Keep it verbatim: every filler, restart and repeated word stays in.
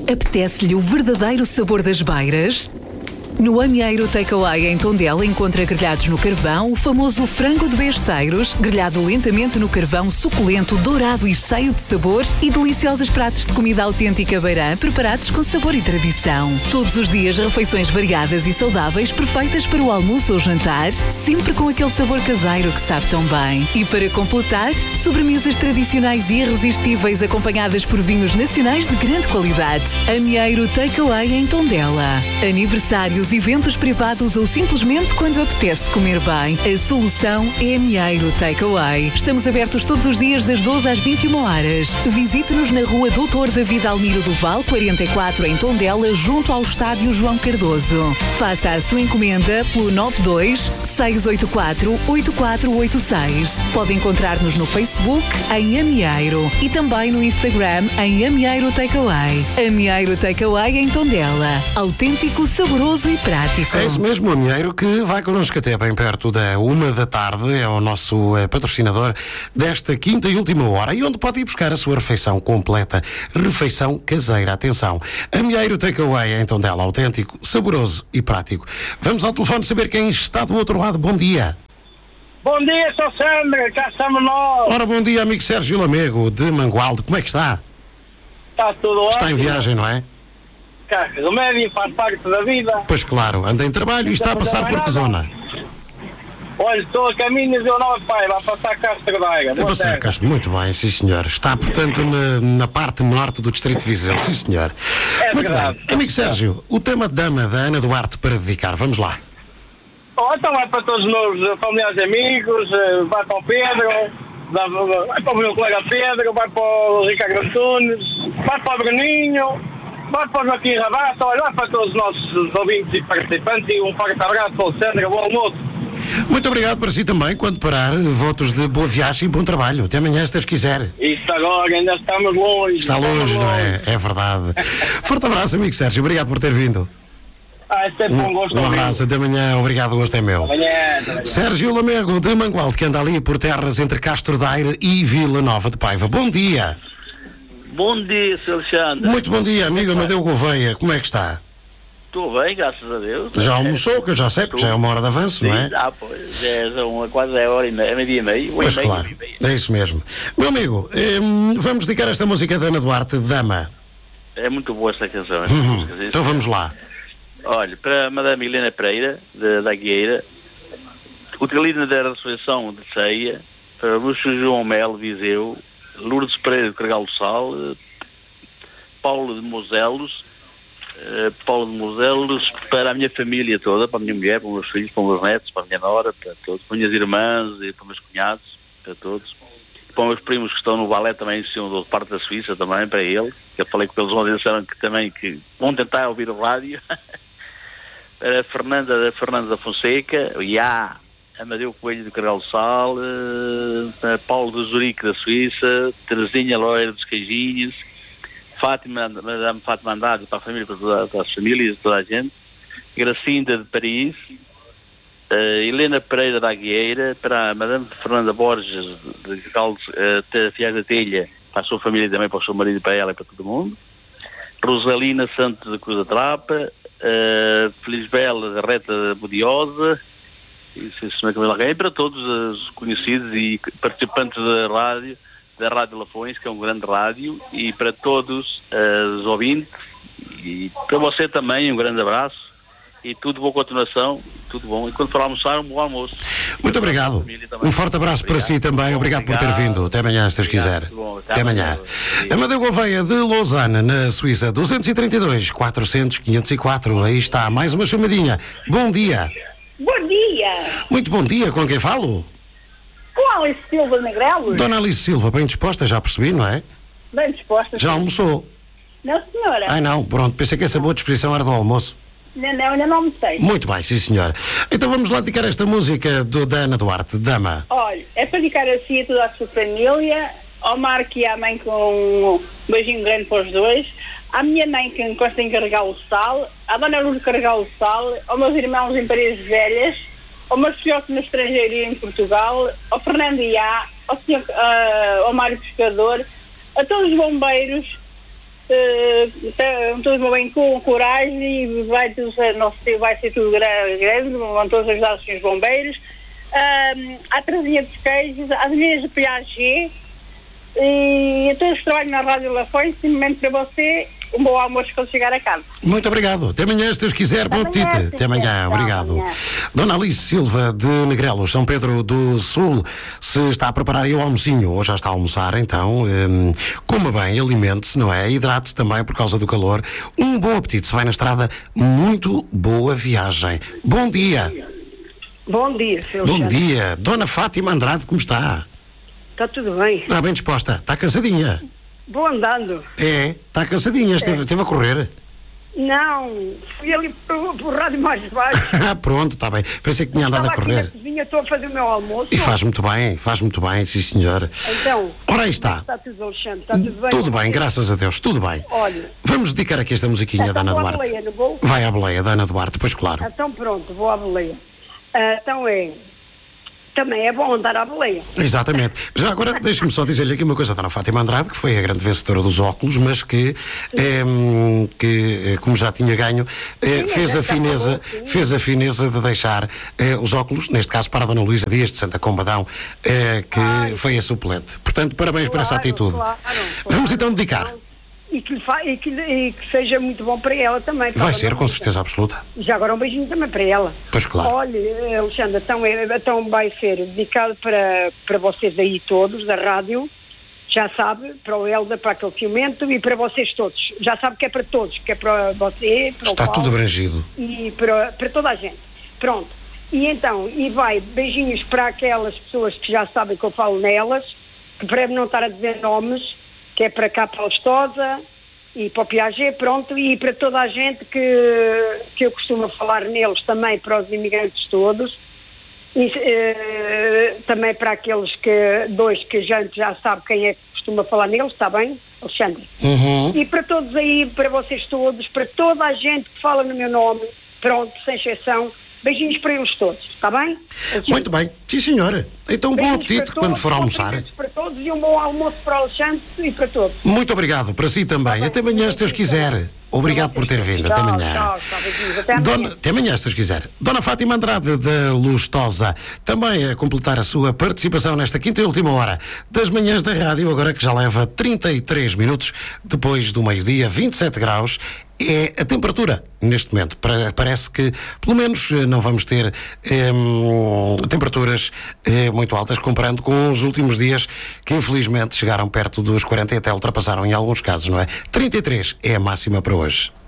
Apetece-lhe o verdadeiro sabor das beiras? No Amieiro Takeaway em Tondela encontra grelhados no carvão, o famoso frango de besteiros, grelhado lentamente no carvão, suculento, dourado e cheio de sabores, e deliciosos pratos de comida autêntica beirã, preparados com sabor e tradição. Todos os dias refeições variadas e saudáveis, perfeitas para o almoço ou jantar, sempre com aquele sabor caseiro que sabe tão bem. E para completar, sobremesas tradicionais e irresistíveis acompanhadas por vinhos nacionais de grande qualidade. Amieiro Takeaway em Tondela. Aniversários, eventos privados ou simplesmente quando apetece comer bem, a solução é Amieiro Takeaway. Estamos abertos todos os dias das doze às vinte e uma horas. Visite-nos na rua doutor David Almiro do Val, quarenta e quatro, em Tondela, junto ao estádio João Cardoso. Faça a sua encomenda pelo nove dois seis oito quatro oito quatro oito seis. Pode encontrar-nos no Facebook em Amieiro e também no Instagram em Amieiro Takeaway. Amieiro Takeaway em Tondela. Autêntico, saboroso e prático. É isso mesmo, o Amieiro, que vai connosco até bem perto da uma da tarde, é o nosso é, patrocinador desta quinta e última hora, e onde pode ir buscar a sua refeição completa, refeição caseira. Atenção, Amieiro Takeaway em Tondela, autêntico, saboroso e prático. Vamos ao telefone saber quem está do outro lado. Bom dia. Bom dia, sou Sandra, cá estamos nós. Ora, bom dia, amigo Sérgio Lamego, de Mangualde, como é que está? Está tudo ótimo. Está em viagem, não é? Carga do médio, faz parte da vida. Pois claro, anda em trabalho e está a passar por que zona? Olha, estou a caminho de Nova Paiva, a passar Castro Daire. A passar Castro, muito bem, sim senhor. Está, portanto, na, na parte norte do Distrito de Viseu, sim senhor. É muito verdade. bem. Amigo Sérgio, o tema Dama, da Ana Duarte, para dedicar, vamos lá. Oh, então vai para todos os meus familiares e amigos, vai para o Pedro, vai para o meu colega Pedro, vai para o Ricardo Antunes, vai para o Bruninho, vai para o Joaquim Rabassa, olha, vai para todos os nossos ouvintes e participantes, e um forte abraço para o Sandra, bom almoço. Muito obrigado para si também. Quando parar, votos de boa viagem e bom trabalho. Até amanhã, se Deus quiser. Isto agora, ainda estamos longe. Está longe, não é? É verdade. Forte abraço, amigo Sérgio. Obrigado por ter vindo. Ah, é sempre um gosto. Um abraço, até amanhã. Obrigado, o gosto é meu. Amanhã, amanhã. Sérgio Lamego, de Mangualde, que anda ali por terras entre Castro Daire e Vila Nova de Paiva. Bom dia. Bom dia, senhor Alexandre. Muito bom dia, amigo Amadeu Gouveia. Como é que está? Estou bem, graças a Deus. Já almoçou, que eu já sei, porque já é uma hora de avanço, Sim, não é? Ah, pois, já é uma, quase é hora e meia, é meio-dia e meio. Pois claro, é isso mesmo. Meu amigo, hum, vamos dedicar esta música da Ana Duarte, Dama. É muito boa esta canção. Esta Uhum. música, Então vamos lá. Olha, para a Madame Helena Pereira, da, da Aguieira, Utilina da Ressurreição de Ceia, para o São João Melo, Viseu, Lourdes Pereira de Carregalo do Sal, Paulo de Moselos, uh, Paulo de Moselos, para a minha família toda, para a minha mulher, para os meus filhos, para os meus netos, para a minha nora, para todos, para as minhas irmãs e para os meus cunhados, para todos. Para os meus primos que estão no balé também, são de parte da Suíça também, para eles, que eu falei com eles ontem, disseram que também que vão tentar ouvir o rádio. Para a Fernanda, a Fernanda da Fonseca, o Iá, Amadeu Coelho do Carregalo do Sal, uh, Paulo do Zurique da Suíça, Terezinha Loira dos Queijinhos, Fátima, Madame Fátima Andrade, para a família, para, toda, para as famílias, toda a gente, Gracinda de Paris, uh, Helena Pereira da Aguieira, para a Madame Fernanda Borges de Carregalo uh, Fiais da Telha, para a sua família também, para o seu marido, para ela e para todo mundo, Rosalina Santos da Cruz da Trapa, uh, Felisbela da Reta Budiosa, e, e para todos os conhecidos e participantes da rádio, da Rádio Lafões, que é um grande rádio, e para todos uh, os ouvintes, e para você também um grande abraço, e tudo boa continuação, tudo bom. E quando for almoçar, um bom almoço. Muito obrigado. Um forte abraço obrigado. Para si também. Obrigado, obrigado por ter vindo. Até amanhã, se Deus quiser. Bom, até, até amanhã. Amadeu Gouveia, de Lausanne, na Suíça, duzentos e trinta e dois, quatrocentos, quinhentos e quatro. Aí está, mais uma chamadinha. Bom dia. Bom dia. Muito bom dia. Com quem falo? Com Alice Silva Negrelos. Dona Alice Silva, bem disposta, já percebi, não é? Bem disposta. Já almoçou? Não, senhora. Ai, não. Pronto, pensei que essa boa disposição era do almoço. Não, não, ainda não me sei. Muito bem, sim senhora. Então vamos lá dedicar esta música do, da Ana Duarte, Dama. Olha, é para dedicar a si e a toda a sua família, ao Marco e à mãe com um beijinho grande para os dois, à minha mãe que encosta em Carregalo do Sal, à Dona Lourdes de Carregalo do Sal, aos meus irmãos em Paredes Velhas, ao meu filhote no estrangeiro e em Portugal, ao Fernando Iá, ao, senhor, uh, ao Mário Pescador, a todos os bombeiros, uh, todos bem com coragem e vai, tudo, não sei, vai ser tudo grande, vão todos ajudar os senhores bombeiros. Uh, à Trazinha dos Queijos, às meninas de Piaget e a todos que trabalham na Rádio Lafões, simplesmente para você, um bom almoço quando chegar a casa. Muito obrigado. Até amanhã, se Deus quiser. Bom apetite. Até amanhã. Obrigado. Amanhã. Dona Alice Silva de Negrelos, São Pedro do Sul, se está a preparar aí o almocinho ou já está a almoçar, então hum, coma bem, alimente-se, não é? Hidrate-se também por causa do calor. Um bom apetite. Se vai na estrada, muito boa viagem. Bom dia. Bom dia, senhor. Bom dia. Dona Fátima Andrade, como está? Está tudo bem. Está bem disposta? Está cansadinha? Vou andando. É, está cansadinha, esteve, é. esteve a correr. Não, fui ali para o rádio mais baixo. Ah, pronto, está bem. Pensei que tinha andado a correr. Aqui na cozinha, estou a fazer o meu almoço. E faz muito bem, faz muito bem, sim senhora. Então, ora aí está. Está tudo, Alexandre, está tudo bem? Tudo bem, graças a Deus, tudo bem. Olha. Vamos dedicar aqui esta musiquinha então da Ana vou Duarte. À boleia, não vou? Vai à boleia da Ana Duarte, pois claro. Então pronto, vou à boleia. Uh, então é... Também é bom andar à boleia. Exatamente. Já agora, deixe-me só dizer-lhe aqui uma coisa da Dona Fátima Andrade, que foi a grande vencedora dos óculos, mas que, eh, que como já tinha ganho, eh, sim, fez, a fineza, acabou, fez a fineza de deixar eh, os óculos, neste caso para a Dona Luísa Dias de Santa Combadão, eh, que Ai, foi a suplente. Portanto, parabéns claro, por essa atitude. Claro, claro. Vamos então dedicar. E que, e, que, e que seja muito bom para ela também. Vai ser, com certeza absoluta. Já agora um beijinho também para ela. Pois claro. Olha, Alexandre, então, então vai ser dedicado para, para vocês aí todos, da rádio, já sabe, para o Helder, para aquele ciumento e para vocês todos. Já sabe que é para todos, que é para você, para Está o Paulo, tudo abrangido. E para, para toda a gente. Pronto. E então, e vai, beijinhos para aquelas pessoas que já sabem que eu falo nelas, que para não estar a dizer nomes, que é para cá, para a Lustosa e para o Piaget, pronto, e para toda a gente que, que eu costumo falar neles também, para os imigrantes todos, e eh, também para aqueles que, dois que a gente já sabe quem é que costuma falar neles, está bem, Alexandre? Uhum. E para todos aí, para vocês todos, para toda a gente que fala no meu nome, pronto, sem exceção, beijinhos para eles todos, está bem? Muito bem, sim senhora. Então um bom apetite todos, quando for almoçar. Para todos e um bom almoço para o Alexandre e para todos. Muito obrigado, para si também. Tá. Até amanhã, se Deus quiser. Obrigado por ter vindo. Até amanhã. Tchau, tchau, beijinhos. Até amanhã. Dona, até amanhã, se Deus quiser. Dona Fátima Andrade, da Lustosa, também a completar a sua participação nesta quinta e última hora das manhãs da rádio, agora que já leva trinta e três minutos depois do meio-dia, vinte e sete graus. É a temperatura neste momento. Parece que, pelo menos, não vamos ter hum, temperaturas hum, muito altas, comparando com os últimos dias, que infelizmente chegaram perto dos quarenta e até ultrapassaram em alguns casos, não é? trinta e três é a máxima para hoje.